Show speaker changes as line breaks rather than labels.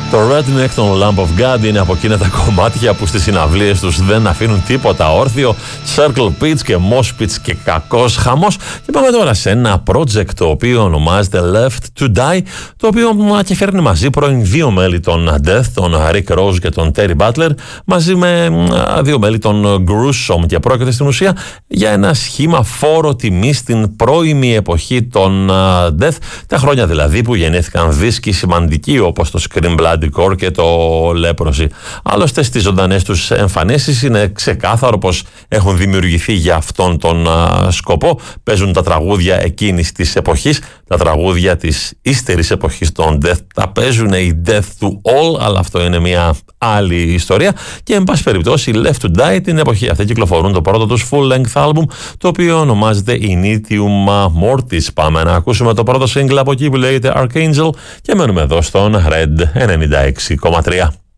Το Redneck των Lamb of God είναι από εκείνα τα κομμάτια που στις συναυλίες τους δεν αφήνουν τίποτα όρθιο. Circle Pits και Mosh Pits και κακός χαμός. Και πάμε τώρα σε ένα project το οποίο ονομάζεται Left to Die, το οποίο και φέρνει μαζί πρώην δύο μέλη των Death, τον Rick Rose και τον Terry Butler, μαζί με δύο μέλη των Gruesome, και πρόκειται στην ουσία για ένα σχήμα φόρο τιμή στην πρώιμη εποχή των Death, τα χρόνια δηλαδή που γεννήθηκαν δίσκοι σημαντικοί όπως το Scream Bloody Core και το Leprosy. Άλλωστε στις ζωντανές τους εμφανίσεις είναι ξεκάθαρο πως έχουν δημιουργηθεί για αυτόν τον σκοπό. Παίζουν τα τραγούδια εκείνης της εποχής, τα τραγούδια της ύστερης εποχής των Death τα παίζουν οι Death to All, αλλά αυτό είναι μια άλλη ιστορία. Και εν πάση περιπτώσει Left to Die την εποχή αυτή κυκλοφορούν το πρώτο τους full length album, το οποίο ονομάζεται Initium Mortis. Πάμε να ακούσουμε το πρώτο single από εκεί που λέγεται Archangel και μένουμε εδώ στον Red 96,3.